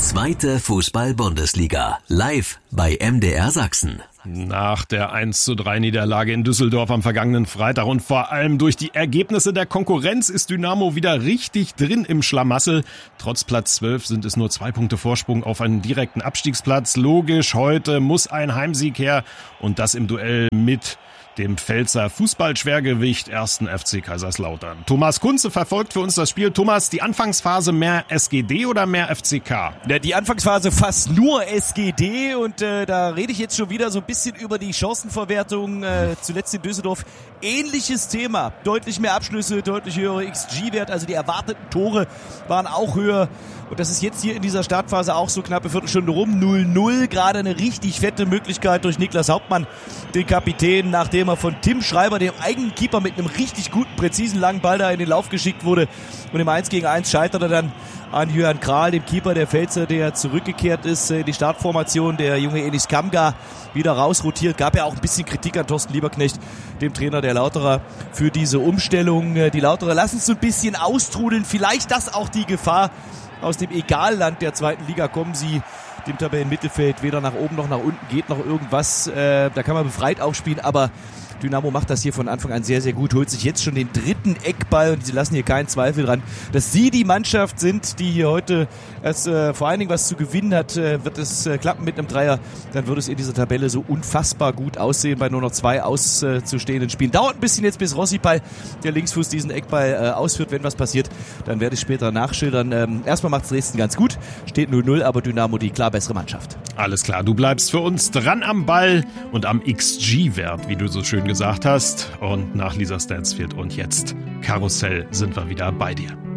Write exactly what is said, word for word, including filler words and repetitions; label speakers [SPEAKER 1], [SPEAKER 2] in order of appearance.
[SPEAKER 1] Zweite Fußball-Bundesliga, live bei M D R Sachsen.
[SPEAKER 2] Nach der eins zu drei Niederlage in Düsseldorf am vergangenen Freitag und vor allem durch die Ergebnisse der Konkurrenz ist Dynamo wieder richtig drin im Schlamassel. Trotz Platz zwölf sind es nur zwei Punkte Vorsprung auf einen direkten Abstiegsplatz. Logisch, heute muss ein Heimsieg her und das im Duell mit dem Pfälzer Fußballschwergewicht ersten F C Kaiserslautern. Thomas Kunze verfolgt für uns das Spiel. Thomas, die Anfangsphase mehr S G D oder mehr F C K?
[SPEAKER 3] Ja, die Anfangsphase fast nur S G D und äh, da rede ich jetzt schon wieder so ein bisschen über die Chancenverwertung, äh, zuletzt in Düsseldorf. Ähnliches Thema, deutlich mehr Abschlüsse, deutlich höhere X G-Wert, also die erwarteten Tore waren auch höher. Und das ist jetzt hier in dieser Startphase auch so knappe Viertelstunde rum. null null, gerade eine richtig fette Möglichkeit durch Niklas Hauptmann, den Kapitän, nachdem er von Tim Schreiber, dem eigenen Keeper, mit einem richtig guten, präzisen langen Ball da in den Lauf geschickt wurde. Und im eins gegen eins scheiterte dann an Jürgen Kral, dem Keeper der Pfälzer, der zurückgekehrt ist in die Startformation. Der junge Enis Kamga wieder rausrotiert. Gab ja auch ein bisschen Kritik an Thorsten Lieberknecht, dem Trainer der Lauterer, für diese Umstellung. Die Lauterer lassen es so ein bisschen austrudeln. Vielleicht das auch die Gefahr. Aus dem Egalland der zweiten Liga kommen sie dem Tabellenmittelfeld weder nach oben noch nach unten, geht noch irgendwas. Äh, da kann man befreit aufspielen, aber Dynamo macht das hier von Anfang an sehr, sehr gut, holt sich jetzt schon den dritten Eckball und sie lassen hier keinen Zweifel dran, dass sie die Mannschaft sind, die hier heute erst, äh, vor allen Dingen was zu gewinnen hat. Äh, wird es äh, klappen mit einem Dreier, dann würde es in dieser Tabelle so unfassbar gut aussehen bei nur noch zwei auszustehenden Spielen. Dauert ein bisschen jetzt, bis Rossipal, der Linksfuß, diesen Eckball äh, ausführt. Wenn was passiert, dann werde ich später nachschildern. Ähm, erstmal macht Dresden ganz gut, steht null null, aber Dynamo die klar bessere Mannschaft.
[SPEAKER 2] Alles klar, du bleibst für uns dran am Ball und am X G-Wert, wie du so schön gesagt hast. Und nach Lisa Stansfield und jetzt Karussell sind wir wieder bei dir.